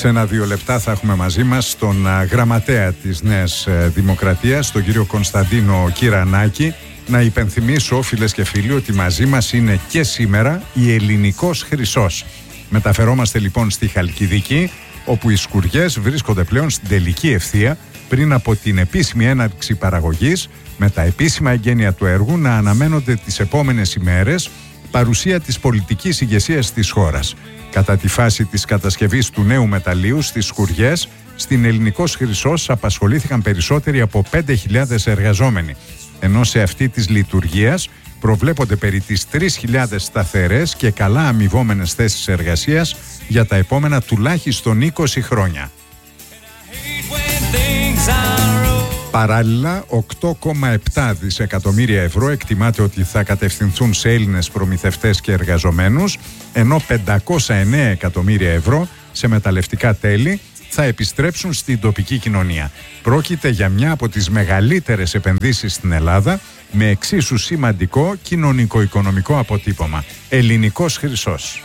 Σε 1-2 λεπτά θα έχουμε μαζί μας τον γραμματέα της Νέας Δημοκρατίας, τον κύριο Κωνσταντίνο Κυρανάκη. Να υπενθυμίσω, φίλες και φίλοι, ότι μαζί μας είναι και σήμερα η Ελληνικός Χρυσός. Μεταφερόμαστε λοιπόν στη Χαλκιδική, όπου οι σκουριές βρίσκονται πλέον στην τελική ευθεία πριν από την επίσημη έναρξη παραγωγής, με τα επίσημα εγγένεια του έργου να αναμένονται τις επόμενες ημέρες, παρουσία της πολιτικής ηγεσίας της χώρας. Κατά τη φάση της κατασκευής του νέου μεταλλείου στις σκουριές, στην Ελληνικός Χρυσός απασχολήθηκαν περισσότεροι από 5.000 εργαζόμενοι, ενώ σε αυτή της λειτουργίας προβλέπονται περί τις 3.000 σταθερές και καλά αμοιβόμενες θέσεις εργασίας για τα επόμενα τουλάχιστον 20 χρόνια. Παράλληλα, 8,7 δισεκατομμύρια ευρώ εκτιμάται ότι θα κατευθυνθούν σε Έλληνες προμηθευτές και εργαζομένους, ενώ 509 εκατομμύρια ευρώ σε μεταλλευτικά τέλη θα επιστρέψουν στην τοπική κοινωνία. Πρόκειται για μια από τις μεγαλύτερες επενδύσεις στην Ελλάδα, με εξίσου σημαντικό κοινωνικο-οικονομικό αποτύπωμα. Ελληνικός Χρυσός.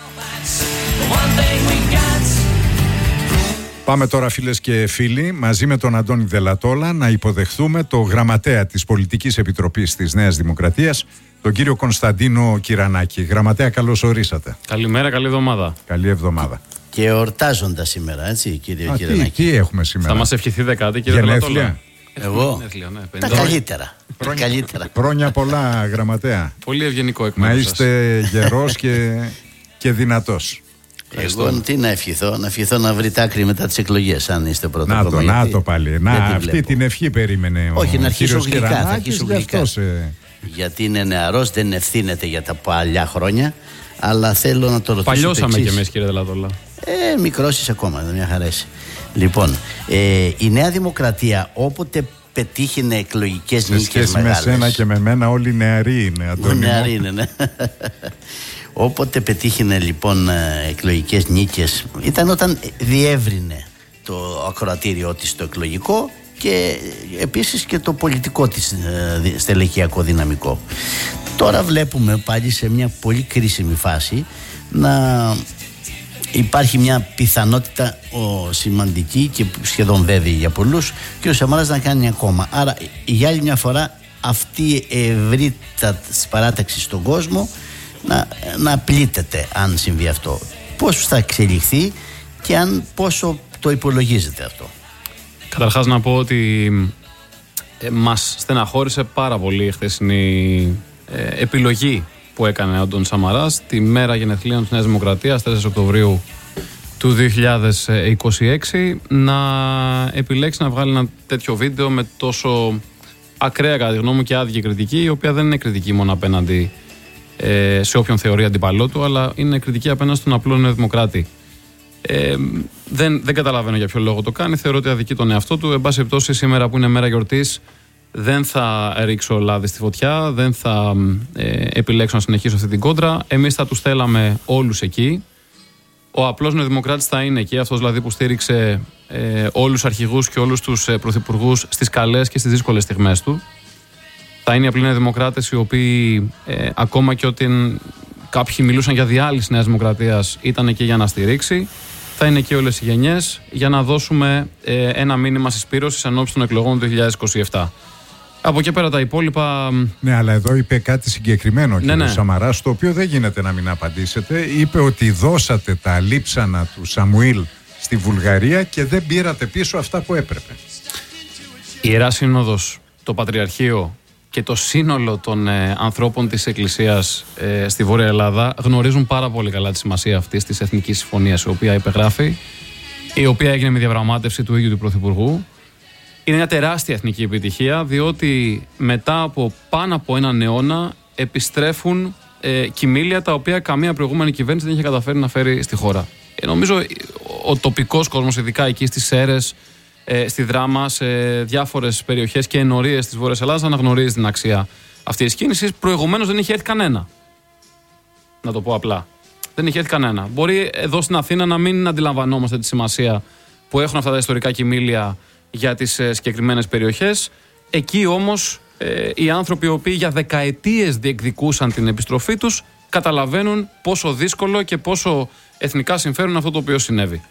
Πάμε τώρα, φίλες και φίλοι, μαζί με τον Αντώνη Δελατόλα να υποδεχθούμε το γραμματέα της Πολιτικής Επιτροπής της Νέας Δημοκρατίας, τον κύριο Κωνσταντίνο Κυρανάκη. Γραμματέα, καλώς ορίσατε. Καλημέρα, καλή εβδομάδα. Καλή εβδομάδα. Και εορτάζοντα σήμερα, έτσι, κύριε Κυρανάκη. Τι έχουμε σήμερα? Θα μας ευχηθεί δεκάτη, κύριε Δελατόλα. Εγώ. Ναι, τα καλύτερα. Χρόνια πολλά, γραμματέα. Πολύ ευγενικό εκ μέρους σας. Να είστε γερός και δυνατός. Εγώ τι να ευχηθώ? Να ευχηθώ να βρείτε άκρη μετά τις εκλογές, αν είστε πρώτα. Να το πάλι. Αυτή την ευχή περίμενε. Όχι, να αρχίσω γλυκά. Θα αρχίσω γλυκά. Γιατί είναι νεαρός, δεν ευθύνεται για τα παλιά χρόνια. Αλλά θέλω να το ρωτήσω. Παλιώσαμε κι εμείς, κύριε Δελατόλα. Μικρός είσαι ακόμα, δεν μια χαρέσει. Λοιπόν, η Νέα Δημοκρατία όποτε πετύχει εκλογικές νίκες μεγάλες. Σε σχέση με σένα και με μένα, όλοι νεαροί είναι, Αντώνη. Νεαροί είναι, ναι. Όποτε πετύχαινε λοιπόν εκλογικές νίκες ήταν όταν διεύρυνε το ακροατήριό της στο εκλογικό και επίσης και το πολιτικό της στελεχειακό δυναμικό. Τώρα βλέπουμε πάλι σε μια πολύ κρίσιμη φάση να υπάρχει μια πιθανότητα σημαντική και σχεδόν βέβαιη για πολλούς και ο Σαμαράς να κάνει ακόμα. Άρα για άλλη μια φορά αυτή η ευρύτητα της παράταξης στον κόσμο να πλήττεται αν συμβεί αυτό. Πώς θα εξελιχθεί και πόσο το υπολογίζετε αυτό? Καταρχάς να πω ότι μας στεναχώρησε πάρα πολύ η χθεσινή επιλογή που έκανε ο Ντόν Σαμαράς τη μέρα γενεθλίων της Νέας Δημοκρατίας, 4 Οκτωβρίου του 2026, να επιλέξει να βγάλει ένα τέτοιο βίντεο με τόσο ακραία, κατά τη γνώμη μου, και άδικη κριτική, η οποία δεν είναι κριτική μόνο απέναντι σε όποιον θεωρεί αντιπαλό του, αλλά είναι κριτική απέναντι στον απλό νεοδημοκράτη. Δεν καταλαβαίνω για ποιο λόγο το κάνει. Θεωρώ ότι αδικεί τον εαυτό του. Εν πάση περιπτώσει, σήμερα που είναι μέρα γιορτής, δεν θα ρίξω λάδι στη φωτιά, δεν θα επιλέξω να συνεχίσω αυτή την κόντρα. Εμείς θα τους θέλαμε όλους εκεί. Ο απλός νεοδημοκράτης θα είναι εκεί, αυτός δηλαδή που στήριξε όλους τους αρχηγούς και όλους τους πρωθυπουργούς στις καλές και στις δύσκολες στιγμές του. Θα είναι οι απλοί νεοδημοκράτες οι οποίοι ακόμα και όταν κάποιοι μιλούσαν για διάλυση Νέας Δημοκρατίας ήταν εκεί για να στηρίξει. Θα είναι και όλες οι γενιές για να δώσουμε ένα μήνυμα συσπήρωσης ενόψει των εκλογών του 2027. Από εκεί πέρα τα υπόλοιπα. Ναι, αλλά εδώ είπε κάτι συγκεκριμένο ο κ. Σαμαράς, το οποίο δεν γίνεται να μην απαντήσετε. Είπε ότι δώσατε τα λείψανα του Σαμουήλ στη Βουλγαρία και δεν πήρατε πίσω αυτά που έπρεπε. Η Ιερά Σύνοδος, το Πατριαρχείο και το σύνολο των ανθρώπων της Εκκλησίας στη Βόρεια Ελλάδα γνωρίζουν πάρα πολύ καλά τη σημασία αυτής της Εθνικής Συμφωνίας, η οποία υπεγράφει, η οποία έγινε με διαπραγμάτευση του ίδιου του Πρωθυπουργού. Είναι μια τεράστια εθνική επιτυχία, διότι μετά από πάνω από έναν αιώνα επιστρέφουν κυμήλια τα οποία καμία προηγούμενη κυβέρνηση δεν είχε καταφέρει να φέρει στη χώρα. Νομίζω ο τοπικός κόσμος, ειδικά εκεί στις Σέρρες, στη Δράμα, σε διάφορες περιοχές και ενορίες της Βόρειας Ελλάδας, αναγνωρίζει την αξία αυτής της κίνησης. Προηγουμένως δεν είχε έρθει κανένα. Να το πω απλά. Δεν είχε έρθει κανένα. Μπορεί εδώ στην Αθήνα να μην αντιλαμβανόμαστε τη σημασία που έχουν αυτά τα ιστορικά κυμήλια για τις συγκεκριμένες περιοχές. Εκεί όμως οι άνθρωποι οι οποίοι για δεκαετίες διεκδικούσαν την επιστροφή τους καταλαβαίνουν πόσο δύσκολο και πόσο εθνικά συμφέρον αυτό το οποίο συνέβη.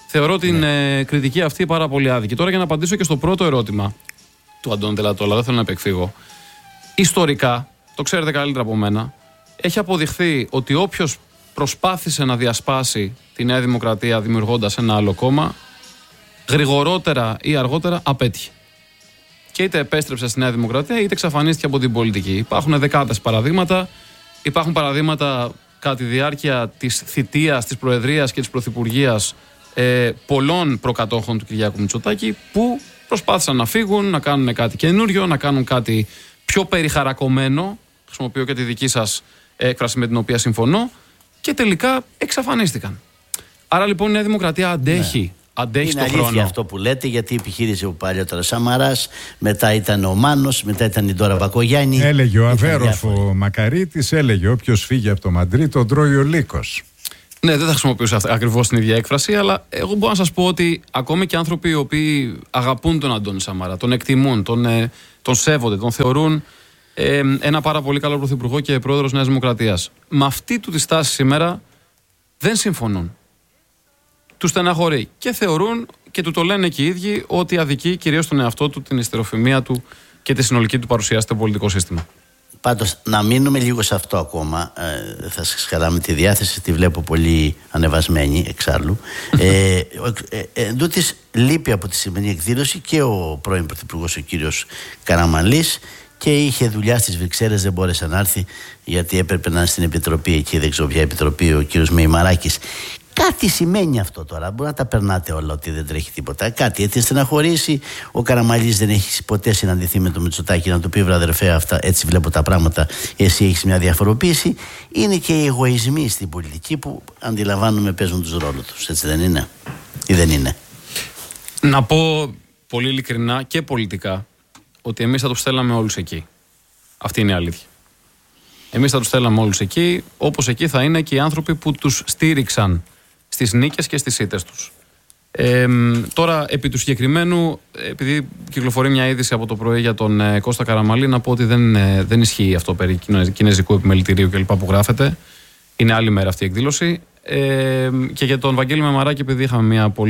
Θεωρώ την κριτική αυτή πάρα πολύ άδικη. Τώρα, για να απαντήσω και στο πρώτο ερώτημα του Αντώνη Τελατόλα, δεν θέλω να επεκφύγω. Ιστορικά, το ξέρετε καλύτερα από μένα, έχει αποδειχθεί ότι όποιος προσπάθησε να διασπάσει τη Νέα Δημοκρατία δημιουργώντας ένα άλλο κόμμα, γρηγορότερα ή αργότερα απέτυχε. Και είτε επέστρεψε στη Νέα Δημοκρατία, είτε εξαφανίστηκε από την πολιτική. Υπάρχουν δεκάδες παραδείγματα. Υπάρχουν παραδείγματα κατά τη διάρκεια της θητείας, της Προεδρίας και της Πρωθυπουργίας πολλών προκατόχων του Κυριάκου Μητσοτάκη που προσπάθησαν να φύγουν, να κάνουν κάτι καινούριο, να κάνουν κάτι πιο περιχαρακωμένο. Χρησιμοποιώ και τη δική σας έκφραση με την οποία συμφωνώ. Και τελικά εξαφανίστηκαν. Άρα λοιπόν η Νέα Δημοκρατία αντέχει. Αντέχει είναι τον χρόνο. αλήθεια αυτό που λέτε, γιατί επιχείρησε ο παλιότερο Σαμαράς, μετά ήταν ο Μάνος, μετά ήταν η Ντόρα Μπακογιάννη. Έλεγε ο Αβέροφ ο Μακαρίτης, έλεγε όποιος φύγει από το Μαντρί τον τρώει ο λύκος. Ναι, δεν θα χρησιμοποιούσα ακριβώς την ίδια έκφραση, αλλά εγώ μπορώ να σας πω ότι ακόμη και άνθρωποι οι οποίοι αγαπούν τον Αντώνη Σαμαρά, τον εκτιμούν, τον σέβονται, τον θεωρούν ένα πάρα πολύ καλό πρωθυπουργό και πρόεδρος Νέας Δημοκρατίας, με αυτή του τη στάση σήμερα δεν συμφωνούν. Τους στεναχωρεί και θεωρούν και του το λένε και οι ίδιοι ότι αδικεί κυρίως τον εαυτό του, την ιστεροφημία του και τη συνολική του παρουσία στο πολιτικό σύστημα. Πάντως, να μείνουμε λίγο σε αυτό ακόμα. Θα σας χαράμε τη διάθεση, τη βλέπω πολύ ανεβασμένη εξάλλου. Εν τούτης, λείπει από τη σημερινή εκδήλωση και ο πρώην Πρωθυπουργός, ο κύριος Καραμανλής, και είχε δουλειά στις Βρυξέλλες, δεν μπόρεσε να έρθει γιατί έπρεπε να είναι στην επιτροπή εκεί, δεν ξέρω ποια επιτροπή, ο κύριος Μεϊμαράκης. Κάτι σημαίνει αυτό τώρα. Μπορεί να τα περνάτε όλα ότι δεν τρέχει τίποτα. Κάτι έτσι στεναχωρήσει. Ο Καραμανλής δεν έχει ποτέ συναντηθεί με τον Μητσοτάκη να του πει: βραδερφέ, αυτά έτσι βλέπω τα πράγματα. Εσύ έχεις μια διαφοροποίηση. Είναι και οι εγωισμοί στην πολιτική που αντιλαμβάνομαι παίζουν τους ρόλους τους. Έτσι δεν είναι? Ή δεν είναι? Να πω πολύ ειλικρινά και πολιτικά ότι εμείς θα τους στέλναμε όλους εκεί. Αυτή είναι η αλήθεια. Εμείς θα τους στέλναμε όλους εκεί, όπως εκεί θα είναι και οι άνθρωποι που τους στήριξαν στις νίκες και στις ήττες τους. Τώρα, επί του συγκεκριμένου, επειδή κυκλοφορεί μια είδηση από το πρωί για τον Κώστα Καραμανλή, να πω ότι δεν ισχύει αυτό περί κινέζικου επιμελητηρίου κλπ. Που γράφεται. Είναι άλλη μέρα αυτή η εκδήλωση. Και για τον Βαγγέλη Μεϊμαράκη, επειδή είχαμε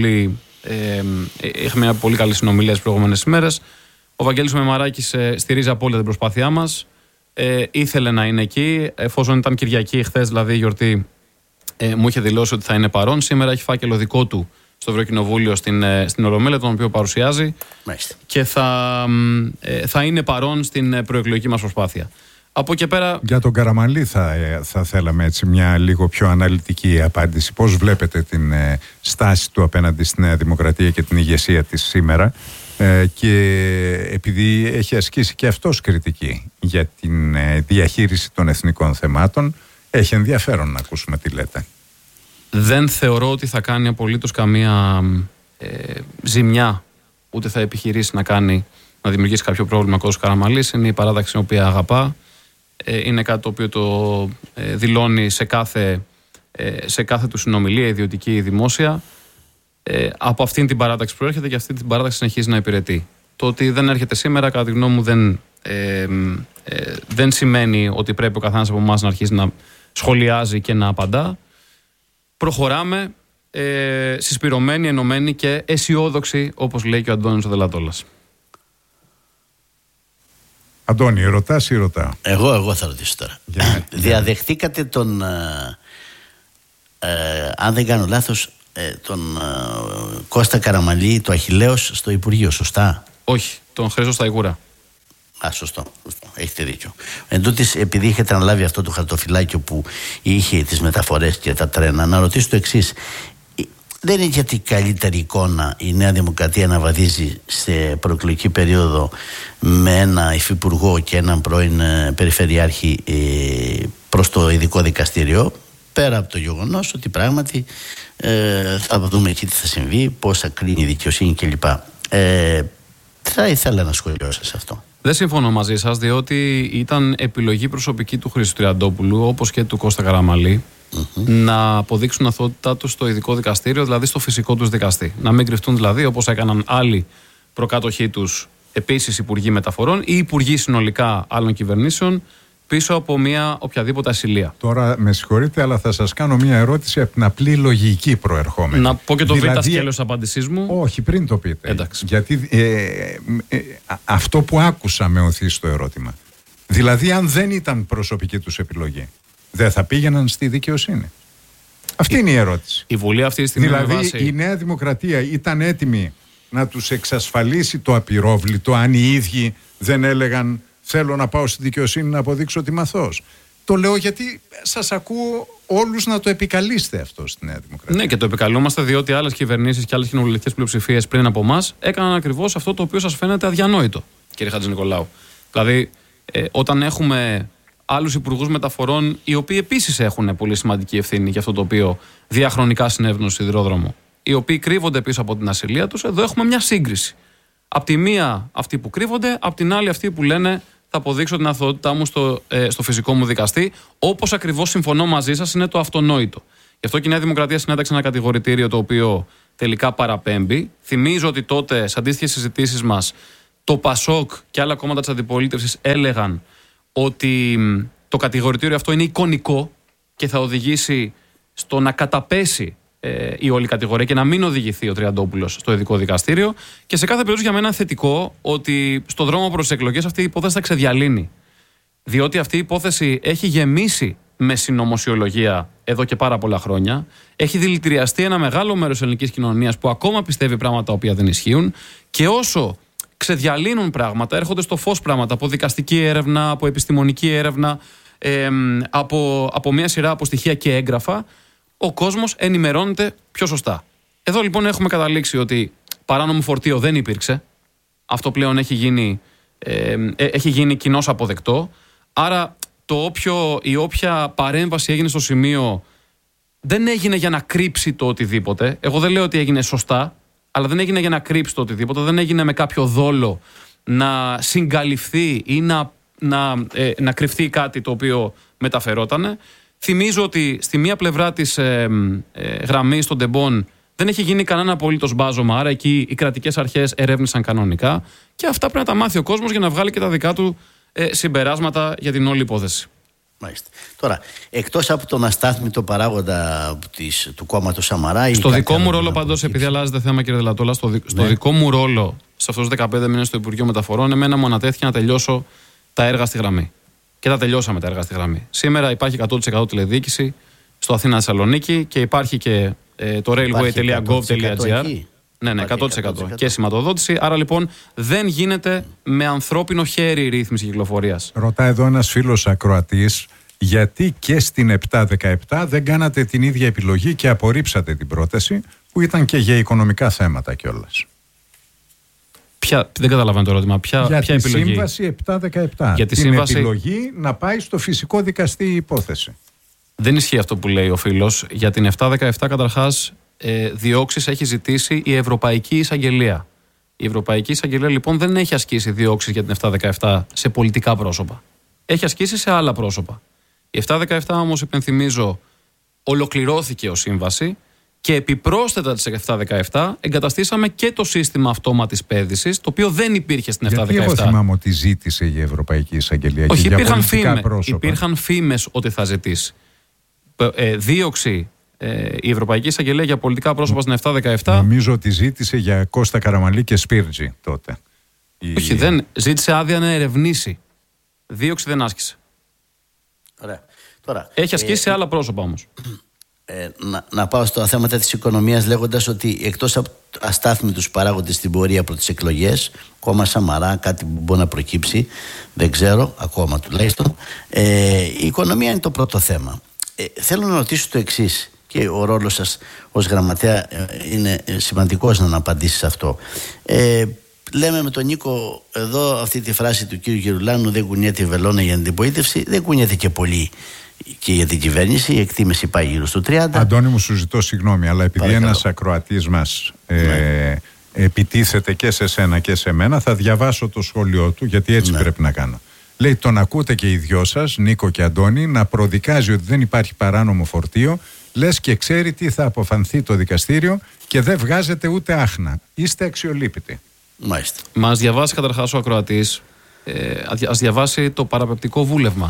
μια πολύ καλή συνομιλία τις προηγούμενες ημέρες, ο Βαγγέλης Μεϊμαράκης στηρίζει απόλυτα την προσπάθειά μας. Ήθελε να είναι εκεί, εφόσον ήταν Κυριακή, χθες δηλαδή η γιορτή, μου είχε δηλώσει ότι θα είναι παρόν. Σήμερα έχει φάκελο δικό του στο Ευρωκοινοβούλιο στην Ολομέλεια, τον οποίο παρουσιάζει. Μάλιστα. Και θα είναι παρόν στην προεκλογική μας προσπάθεια. Από εκεί πέρα... Για τον Καραμανλή θα θέλαμε έτσι μια λίγο πιο αναλυτική απάντηση. Πώς βλέπετε την στάση του απέναντι στη Νέα Δημοκρατία και την ηγεσία της σήμερα? Και επειδή έχει ασκήσει και αυτός κριτική για την διαχείριση των εθνικών θεμάτων, έχει ενδιαφέρον να ακούσουμε τι λέτε. Δεν θεωρώ ότι θα κάνει απολύτως καμία ζημιά, ούτε θα επιχειρήσει να δημιουργήσει κάποιο πρόβλημα ο Κώστας Καραμανλής. Είναι η παράταξη την οποία αγαπά. Είναι κάτι το οποίο το δηλώνει σε κάθε του συνομιλία, ιδιωτική ή δημόσια. Από αυτήν την παράταξη προέρχεται και αυτή την παράταξη συνεχίζει να υπηρετεί. Το ότι δεν έρχεται σήμερα, κατά τη γνώμη μου, δεν σημαίνει ότι πρέπει ο καθένας από εμάς να αρχίσει να σχολιάζει και να απαντά. Προχωράμε συσπηρωμένοι, ενωμένοι και αισιόδοξοι, όπως λέει και ο Αντώνης ο Τελατόλας. Αντώνη, ρωτάς ή ρωτάω? Εγώ θα ρωτήσω τώρα. Διαδεχτήκατε τον, αν δεν κάνω λάθος, τον Κώστα Καραμανλή, το Αχιλλέος, στο Υπουργείο, σωστά? Όχι, τον Χρήστο Σταϊκούρα. Σωστό. Έχετε δίκιο. Εν τούτης, επειδή είχατε αναλάβει αυτό το χαρτοφυλάκιο που είχε τις μεταφορές και τα τρένα, να ρωτήσω το εξής. Δεν είναι γιατί καλύτερη εικόνα η Νέα Δημοκρατία να βαδίζει σε προεκλογική περίοδο με ένα υφυπουργό και έναν πρώην περιφερειάρχη προς το ειδικό δικαστήριο, πέρα από το γεγονός ότι πράγματι θα δούμε εκεί τι θα συμβεί, πώς θα κρίνει η δικαιοσύνη κλπ. Θα ήθελα να σχολιάσω σε αυτό. Δεν συμφωνώ μαζί σας, διότι ήταν επιλογή προσωπική του Χρήστου Τριαντόπουλου, όπως και του Κώστα Καραμανλή, να αποδείξουν αθωότητά τους στο ειδικό δικαστήριο, δηλαδή στο φυσικό τους δικαστή. Να μην κρυφτούν δηλαδή, όπως έκαναν άλλοι προκάτοχοί τους, επίσης υπουργοί μεταφορών ή υπουργοί συνολικά άλλων κυβερνήσεων, πίσω από μια οποιαδήποτε ασυλία. Τώρα με συγχωρείτε, αλλά θα σας κάνω μια ερώτηση από την απλή λογική προερχόμενη. Να πω και το β' σκέλος της απάντησής μου. Όχι, πριν το πείτε. Εντάξει. Γιατί αυτό που άκουσα με οθεί στο ερώτημα. Δηλαδή, αν δεν ήταν προσωπική τους επιλογή, δεν θα πήγαιναν στη δικαιοσύνη. Αυτή είναι η ερώτηση. Η Βουλή αυτή τη στιγμή. Δηλαδή, η Νέα Δημοκρατία ήταν έτοιμη να τους εξασφαλίσει το απειρόβλητο, αν οι ίδιοι δεν έλεγαν θέλω να πάω στη δικαιοσύνη να αποδείξω ότι μαθώς. Το λέω γιατί σας ακούω όλους να το επικαλείστε αυτό στη Νέα Δημοκρατία. Ναι, και το επικαλούμαστε διότι άλλες κυβερνήσεις και άλλες κοινοβουλευτικές πλειοψηφίες πριν από εμάς έκαναν ακριβώς αυτό το οποίο σας φαίνεται αδιανόητο, κύριε Χατζηνικολάου. Δηλαδή, όταν έχουμε άλλους υπουργούς μεταφορών, οι οποίοι επίσης έχουν πολύ σημαντική ευθύνη για αυτό το οποίο διαχρονικά συνέβαινε στο σιδηρόδρομο, οι οποίοι κρύβονται πίσω από την ασυλία τους, εδώ έχουμε μια σύγκριση. Απ' τη μία αυτοί που κρύβονται, απ' την άλλη αυτοί που λένε θα αποδείξω την αθωότητά μου στο φυσικό μου δικαστή, όπως ακριβώς συμφωνώ μαζί σας, είναι το αυτονόητο. Γι' αυτό και η Νέα Δημοκρατία συνέταξε ένα κατηγορητήριο το οποίο τελικά παραπέμπει. Θυμίζω ότι τότε, σε αντίστοιχες συζητήσεις μας, το ΠΑΣΟΚ και άλλα κόμματα της αντιπολίτευσης έλεγαν ότι το κατηγορητήριο αυτό είναι εικονικό και θα οδηγήσει στο να καταπέσει η όλη κατηγορία και να μην οδηγηθεί ο Τριαντόπουλος στο ειδικό δικαστήριο. Και σε κάθε περίπτωση για μένα είναι θετικό ότι στον δρόμο προς τις εκλογές αυτή η υπόθεση θα ξεδιαλύνει. Διότι αυτή η υπόθεση έχει γεμίσει με συνωμοσιολογία εδώ και πάρα πολλά χρόνια. Έχει δηλητηριαστεί ένα μεγάλο μέρος της ελληνικής κοινωνίας που ακόμα πιστεύει πράγματα τα οποία δεν ισχύουν. Και όσο ξεδιαλύνουν πράγματα, έρχονται στο φως πράγματα από δικαστική έρευνα, από επιστημονική έρευνα, από μια σειρά από στοιχεία και έγγραφα, ο κόσμος ενημερώνεται πιο σωστά. Εδώ λοιπόν έχουμε καταλήξει ότι παράνομο φορτίο δεν υπήρξε. Αυτό πλέον έχει γίνει κοινώς αποδεκτό. Άρα η όποια παρέμβαση έγινε στο σημείο δεν έγινε για να κρύψει το οτιδήποτε. Εγώ δεν λέω ότι έγινε σωστά, αλλά δεν έγινε για να κρύψει το οτιδήποτε. Δεν έγινε με κάποιο δόλο να συγκαλυφθεί ή να κρυφτεί κάτι το οποίο μεταφερότανε. Θυμίζω ότι στη μία πλευρά της γραμμής των τεμπών δεν έχει γίνει κανένα απολύτως μπάζωμα, άρα εκεί οι κρατικές αρχές ερεύνησαν κανονικά και αυτά πρέπει να τα μάθει ο κόσμος για να βγάλει και τα δικά του συμπεράσματα για την όλη υπόθεση. Μάλιστα. Τώρα, εκτός από τον αστάθμητο παράγοντα του κόμματος Σαμαρά... Στο δικό μου ρόλο πάντως, επειδή αλλάζεται θέμα κύριε Δελατόλα, στο δικό μου ρόλο σε αυτούς τους 15 μήνες στο Υπουργείο Μεταφορών, εμένα μου ανατέθηκε να τελειώσω τα έργα στη γραμμή. Και τα τελειώσαμε τα έργα στη γραμμή. Σήμερα υπάρχει 100% τηλεδιοίκηση στο Αθήνα-Θεσσαλονίκη και υπάρχει και το railway.gov.gr. Ναι, 100%. Και σηματοδότηση. Άρα λοιπόν δεν γίνεται με ανθρώπινο χέρι η ρύθμιση κυκλοφορίας. Ρωτά εδώ ένας φίλος ακροατής, γιατί και στην 717 δεν κάνατε την ίδια επιλογή και απορρίψατε την πρόταση που ήταν και για οικονομικά θέματα κιόλας. Δεν καταλαβαίνω το ερώτημα. Ποια επιλογή? Σύμβαση 717. Για τη σύμβαση... επιλογή να πάει στο φυσικό δικαστή η υπόθεση. Δεν ισχύει αυτό που λέει ο φίλος. Για την 717 καταρχάς διώξεις έχει ζητήσει η Ευρωπαϊκή Εισαγγελία. Η Ευρωπαϊκή Εισαγγελία λοιπόν δεν έχει ασκήσει διώξεις για την 717 σε πολιτικά πρόσωπα. Έχει ασκήσει σε άλλα πρόσωπα. Η 717 όμως, υπενθυμίζω, ολοκληρώθηκε ως σύμβαση και επιπρόσθετα της 717 εγκαταστήσαμε και το σύστημα αυτόματης πέδησης, το οποίο δεν υπήρχε στην 717. Γιατί εγώ θυμάμαι ότι ζήτησε η Ευρωπαϊκή Εισαγγελία. Όχι, και για υπήρχαν φήμες ότι θα ζητήσει. Δίωξη η Ευρωπαϊκή Εισαγγελία για πολιτικά πρόσωπα στην 717. Νομίζω ότι ζήτησε για Κώστα Καραμανλή και Σπίρτζη τότε. Όχι, δεν ζήτησε άδεια να ερευνήσει. Δίωξη δεν άσκησε. Ωραία. Τώρα, έχει ασκήσει σε άλλα πρόσωπα όμως. Να πάω στα θέματα της οικονομίας λέγοντας ότι εκτός από αστάθμιτους παράγοντες στην πορεία από τις εκλογές, κόμμα Σαμαρά, κάτι που μπορεί να προκύψει, δεν ξέρω ακόμα τουλάχιστον, η οικονομία είναι το πρώτο θέμα. Θέλω να ρωτήσω το εξής, και ο ρόλος σας ως γραμματέα είναι σημαντικός να απαντήσει σε αυτό. Λέμε με τον Νίκο εδώ αυτή τη φράση του κύριου Γερουλάνου, δεν κουνιέται η βελόνα για την αντιπολίτευση, δεν κουνιέται και πολύ και για την κυβέρνηση. Η εκτίμηση πάει γύρω στο 30. Αντώνη μου, σου ζητώ συγγνώμη, αλλά επειδή ένας ακροατής μας επιτίθεται και σε σένα και σε μένα, θα διαβάσω το σχόλιο του, γιατί έτσι πρέπει να κάνω. Λέει, τον ακούτε και οι δυο σας, Νίκο και Αντώνη, να προδικάζει ότι δεν υπάρχει παράνομο φορτίο, λες και ξέρει τι θα αποφανθεί το δικαστήριο και δεν βγάζετε ούτε άχνα. Είστε αξιολύπητοι. Μάλιστα. Μας διαβάσει καταρχάς ο ακροατής, ας διαβάσει το παραπεπτικό βούλευμα.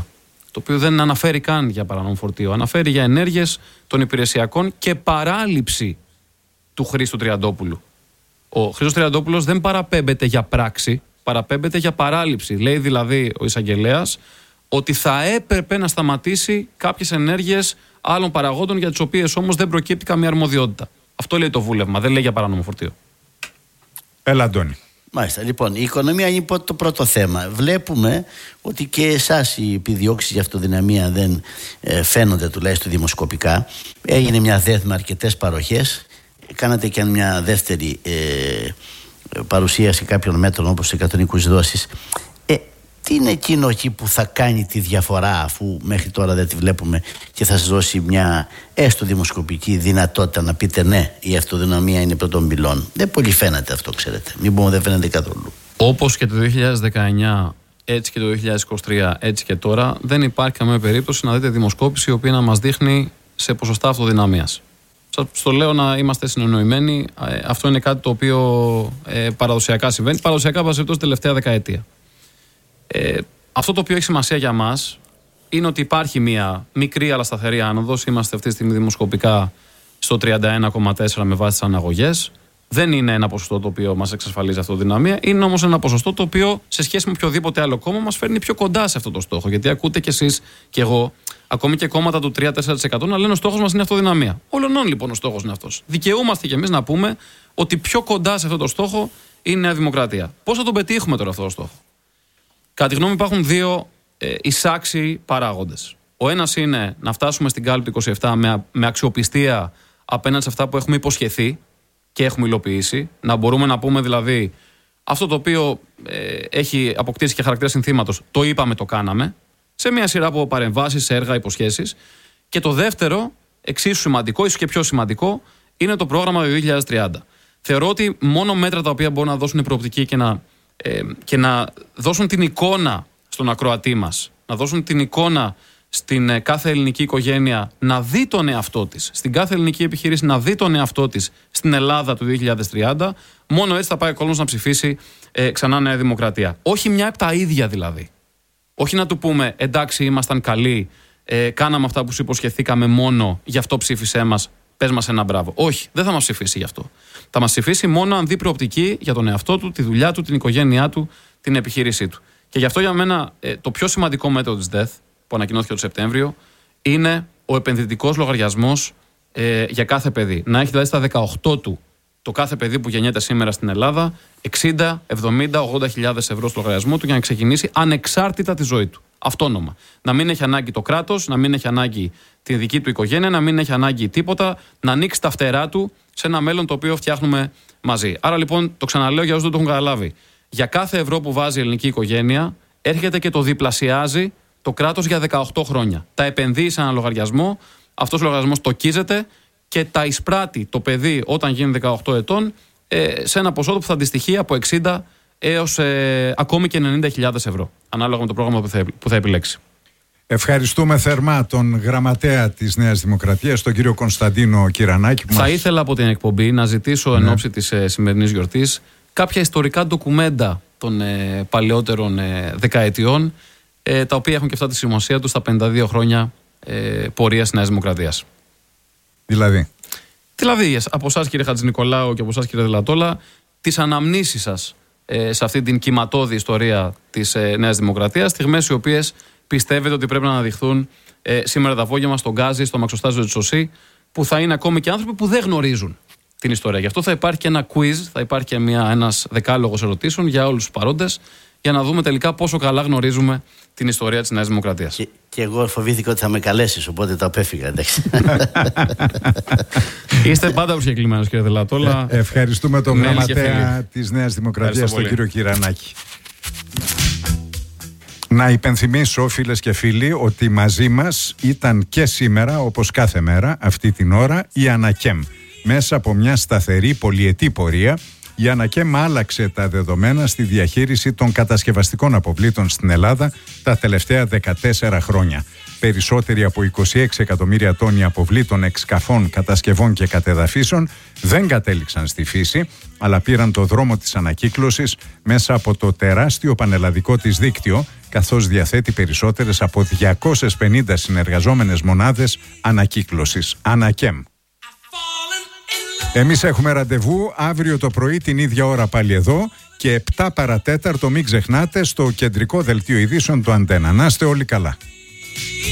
το οποίο δεν αναφέρει καν για παράνομο φορτίο. Αναφέρει για ενέργειες των υπηρεσιακών και παράληψη του Χρήστου Τριαντόπουλου. Ο Χρήστος Τριαντόπουλος δεν παραπέμπεται για πράξη, παραπέμπεται για παράληψη. Λέει δηλαδή ο εισαγγελέας ότι θα έπρεπε να σταματήσει κάποιες ενέργειες άλλων παραγόντων για τις οποίες όμως δεν προκύπτει καμία αρμοδιότητα. Αυτό λέει το βούλευμα, δεν λέει για παράνομο φορτίο. Έλα, Αντώνη. Μάλιστα. Λοιπόν, η οικονομία είναι το πρώτο θέμα. Βλέπουμε ότι και εσάς οι επιδιώξεις για αυτοδυναμία δεν φαίνονται, τουλάχιστον δημοσκοπικά. Έγινε μια ΔΕΘ με αρκετές παροχές. Κάνατε και μια δεύτερη παρουσίαση κάποιων μέτρων όπως 120 δόσεις. Τι είναι εκείνο εκεί που θα κάνει τη διαφορά, αφού μέχρι τώρα δεν τη βλέπουμε, και θα σας δώσει μια έστω δημοσκοπική δυνατότητα να πείτε ναι, η αυτοδυναμία είναι πρώτον πυλών? Δεν πολύ φαίνεται αυτό, ξέρετε. Μην πούμε δεν φαίνεται καθόλου. Όπως και το 2019, έτσι και το 2023, έτσι και τώρα, δεν υπάρχει καμία περίπτωση να δείτε δημοσκόπηση η οποία να μας δείχνει σε ποσοστά αυτοδυναμίας. Σας το λέω να είμαστε συνεννοημένοι. Αυτό είναι κάτι το οποίο παραδοσιακά συμβαίνει. Παραδοσιακά βασιλετός τελευταία δεκαετία. Αυτό το οποίο έχει σημασία για μας είναι ότι υπάρχει μια μικρή αλλά σταθερή άνοδος. Είμαστε αυτή τη στιγμή δημοσκοπικά στο 31,4 με βάση τις αναγωγές. Δεν είναι ένα ποσοστό το οποίο μας εξασφαλίζει αυτοδυναμία. Είναι όμως ένα ποσοστό το οποίο σε σχέση με οποιοδήποτε άλλο κόμμα μας φέρνει πιο κοντά σε αυτό το στόχο. Γιατί ακούτε κι εσείς κι εγώ, ακόμη και κόμματα του 3-4% να λένε ο στόχος μας είναι αυτοδυναμία. Όλων λοιπόν ο στόχος είναι αυτός. Δικαιούμαστε κι εμείς να πούμε ότι πιο κοντά σε αυτό το στόχο είναι η Νέα Δημοκρατία. Πώς θα τον πετύχουμε τώρα αυτό το στόχο? Κατά τη γνώμη υπάρχουν δύο εισάξιοι παράγοντες. Ο ένας είναι να φτάσουμε στην κάλπη 27 με αξιοπιστία απέναντι σε αυτά που έχουμε υποσχεθεί και έχουμε υλοποιήσει. Να μπορούμε να πούμε δηλαδή αυτό το οποίο έχει αποκτήσει και χαρακτήρα συνθήματος, το είπαμε, το κάναμε, σε μια σειρά από παρεμβάσεις, έργα, υποσχέσεις. Και το δεύτερο, εξίσου σημαντικό, ίσως και πιο σημαντικό, είναι το πρόγραμμα 2030. Θεωρώ ότι μόνο μέτρα τα οποία μπορούν να δώσουν προοπτική και να δώσουν την εικόνα στον ακροατή μας, να δώσουν την εικόνα στην κάθε ελληνική οικογένεια να δει τον εαυτό της, στην κάθε ελληνική επιχείρηση να δει τον εαυτό της στην Ελλάδα του 2030, μόνο έτσι θα πάει ο κόσμος να ψηφίσει ξανά Νέα Δημοκρατία. Όχι μια από τα ίδια δηλαδή. Όχι να του πούμε εντάξει, ήμασταν καλοί, κάναμε αυτά που σου υποσχεθήκαμε μόνο, γι' αυτό ψήφισέ μας, πες μας ένα μπράβο. Όχι, δεν θα μας ψηφίσει γι' αυτό. Θα μας ψηφίσει μόνο αν δει προοπτική για τον εαυτό του, τη δουλειά του, την οικογένειά του, την επιχείρησή του. Και γι' αυτό για μένα το πιο σημαντικό μέτρο της ΔΕΘ που ανακοινώθηκε το Σεπτέμβριο είναι ο επενδυτικός λογαριασμός για κάθε παιδί. Να έχει δηλαδή στα 18 του το κάθε παιδί που γεννιέται σήμερα στην Ελλάδα 60, 70, 80.000 ευρώ στο λογαριασμό του για να ξεκινήσει ανεξάρτητα τη ζωή του. Αυτόνομα. Να μην έχει ανάγκη το κράτος, να μην έχει ανάγκη τη δική του οικογένεια, να μην έχει ανάγκη τίποτα, να ανοίξει τα φτερά του σε ένα μέλλον το οποίο φτιάχνουμε μαζί. Άρα λοιπόν, το ξαναλέω για όσους δεν το έχουν καταλάβει. Για κάθε ευρώ που βάζει η ελληνική οικογένεια, έρχεται και το διπλασιάζει το κράτος για 18 χρόνια. Τα επενδύει σε ένα λογαριασμό, αυτός ο λογαριασμός τοκίζεται και τα εισπράττει το παιδί όταν γίνει 18 ετών σε ένα ποσό που θα αντιστοιχεί από 60 έως ακόμη και 90.000 ευρώ, ανάλογα με το πρόγραμμα που θα επιλέξει. Ευχαριστούμε θερμά τον γραμματέα της Νέας Δημοκρατίας, τον κύριο Κωνσταντίνο Κυρανάκη. Θα ήθελα από την εκπομπή να ζητήσω εν ώψη της σημερινής γιορτής κάποια ιστορικά ντοκουμέντα των παλαιότερων δεκαετιών, τα οποία έχουν και αυτά τη σημασία τους στα 52 χρόνια πορείας Νέας Δημοκρατίας. Δηλαδή, από εσάς κύριε Χατζηνικολάου και από εσάς κύριε Δελατόλα, τις αναμνήσεις σας σε αυτή την κυματώδη ιστορία της Νέας Δημοκρατίας, στιγμές οι οποίες πιστεύετε ότι πρέπει να αναδειχθούν σήμερα το απόγευμα στον Γκάζι, στο Μαξοστάζιο της Σωσή, που θα είναι ακόμη και άνθρωποι που δεν γνωρίζουν την ιστορία. Γι' αυτό θα υπάρχει και ένα quiz, θα υπάρχει και ένας δεκάλογος ερωτήσεων για όλους τους παρόντες, για να δούμε τελικά πόσο καλά γνωρίζουμε την ιστορία της Νέας Δημοκρατίας. Και εγώ φοβήθηκα ότι θα με καλέσεις, οπότε το απέφυγα, εντάξει. Είστε πάντα προσκεκλημένος, κύριε Δελατόλα. Ευχαριστούμε τον γραμματέα της Νέας Δημοκρατίας, τον κύριο Κυρανάκη. Να υπενθυμίσω, φίλες και φίλοι, ότι μαζί μας ήταν και σήμερα, όπως κάθε μέρα, αυτή την ώρα, η Ανακέμ. Μέσα από μια σταθερή πολυετή πορεία, η Ανακέμ άλλαξε τα δεδομένα στη διαχείριση των κατασκευαστικών αποβλήτων στην Ελλάδα τα τελευταία 14 χρόνια. Περισσότεροι από 26 εκατομμύρια τόνοι αποβλήτων εξκαφών, κατασκευών και κατεδαφίσεων δεν κατέληξαν στη φύση, αλλά πήραν το δρόμο της ανακύκλωσης μέσα από το τεράστιο πανελλαδικό της δίκτυο καθώς διαθέτει περισσότερες από 250 συνεργαζόμενες μονάδες ανακύκλωσης. Ανακέμ. Εμείς έχουμε ραντεβού αύριο το πρωί την ίδια ώρα πάλι εδώ και 7 παρατέταρτο μην ξεχνάτε στο κεντρικό δελτίο ειδήσεων του Αντένα. Να είστε όλοι καλά.